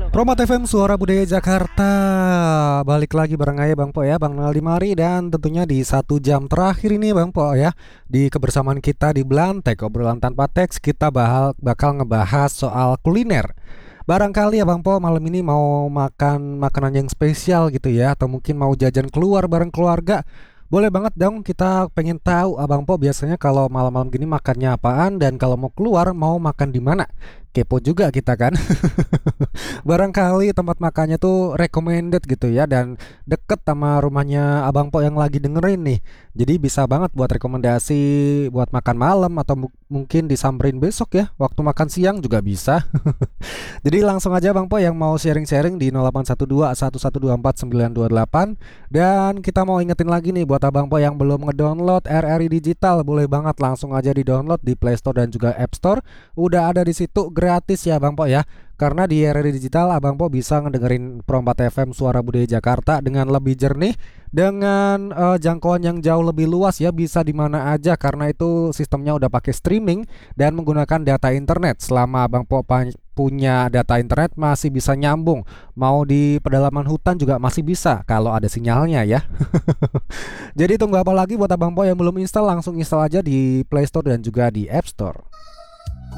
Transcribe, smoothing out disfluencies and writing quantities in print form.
Promat FM Suara Budaya Jakarta. Balik lagi bareng saya Bang Po ya, Bang Naldi Mari. Dan tentunya di 1 jam terakhir ini Bang Po ya, di kebersamaan kita di Belantek, obrolan tanpa teks, kita bakal ngebahas soal kuliner. Barangkali ya Bang Po malam ini mau makan makanan yang spesial gitu ya, atau mungkin mau jajan keluar bareng keluarga. Boleh banget dong, kita pengen tahu Abang Po biasanya kalau malam-malam gini makannya apaan, dan kalau mau keluar mau makan di mana. Kepo juga kita kan. Barangkali tempat makannya tuh recommended gitu ya, dan deket sama rumahnya Abang Po yang lagi dengerin nih. Jadi bisa banget buat rekomendasi buat makan malam, atau mungkin disamperin besok ya waktu makan siang juga bisa. Jadi langsung aja Bang Po yang mau sharing-sharing di 0812 1124 928. Dan kita mau ingetin lagi nih buat Abang Po yang belum ngedownload RRI Digital, boleh banget langsung aja di-download di Play Store dan juga App Store. Udah ada di situ gratis ya Bang Po ya. Karena di RRI Digital Abang Po bisa ngedengerin Perompak FM Suara Budaya Jakarta dengan lebih jernih, dengan jangkauan yang jauh lebih luas ya, bisa di mana aja karena itu sistemnya udah pakai streaming dan menggunakan data internet. Selama Abang Po punya data internet masih bisa nyambung, mau di pedalaman hutan juga masih bisa kalau ada sinyalnya ya. Jadi tunggu apa lagi buat Abang Po yang belum install, langsung install aja di Play Store dan juga di App Store.